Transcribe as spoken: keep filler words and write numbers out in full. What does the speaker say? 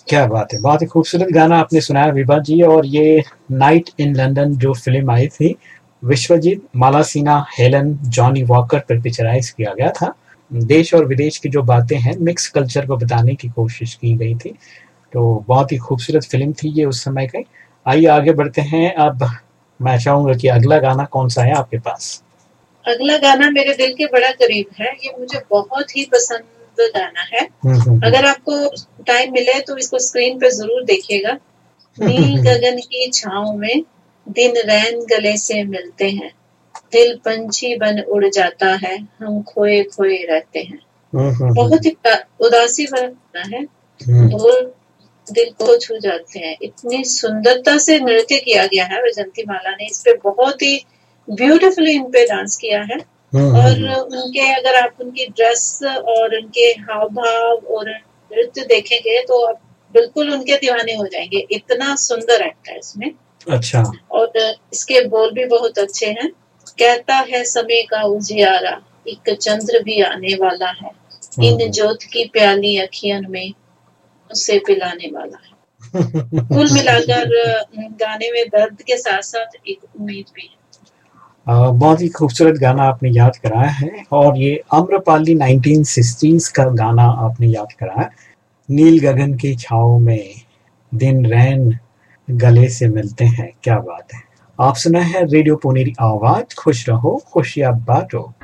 क्या बात है, बहुत ही खूबसूरत गाना आपने सुनाया विभा जी। और ये नाइट इन लंदन जो फ़िल्म आई थी, Vishwajeet, Mala Sinha, Helen, Johnny walker पर पिक्चराइज़ किया गया था। देश और विदेश की जो बातें हैं, मिक्स कल्चर को बताने की कोशिश की गई थी। तो बहुत ही खूबसूरत फ़िल्म थी ये उस समय की। आइए आगे बढ़ते हैं। अब मैं चाहूँगा कि अगला गाना कौन-सा है आपके पास? अगला गाना मेरे दिल के बड़ा करीब है, ये मुझे बहुत ही पसंद गाना है। हुँ, हुँ, हुँ। अगर आपको टाइम मिले तो इसको स्क्रीन पे ज़रूर देखिएगा। नील गगन की छाँव में दिन रैन गले से मिलते हैं, दिल पंछी बन उड़ जाता है, हम खोए-खोए रहते हैं। हुँ, हुँ, हुँ। बहुत ही अ, उदासी भरा गाना है, हुँ। बोल दिल को छू जाते हैं। इतनी सुंदरता से नृत्य किया गया है वैजंती माला ने इस पे बहुत ही ब्यूटीफुली इन पे डांस किया है। हुँ, हुँ, और हुँ। उनके अगर आप उनकी ड्रेस और उनके हाव-भाव और नृत्य देखेंगे तो आप बिल्कुल उनके दीवाने हो जाएँगे। इतना सुंदर एक्ट है इसमें। अच्छा। और इसके बोल भी बहुत अच्छे हैं। कहता है समय का उजियारा, एक चंद्र भी आने वाला है। हुँ, इन हुँ। जोत की प्याली अखियन में उसे पिलाने वाला है। कुल मिलाकर उम, गाने में दर्द के साथ-साथ एक उम्मीद भी है। अ, बहुत ही खूबसूरत गाना आपने याद कराया है। और ये आम्रपाली नाइनटीन सिक्सटीज़ का गाना आपने याद कराया। नील गगन की छाँव में दिन रैन गले से मिलते हैं, क्या बात है। आप सुना है रेडियो पुनेरी आवाज़, खुश रहो खुशियाँ बाँटो।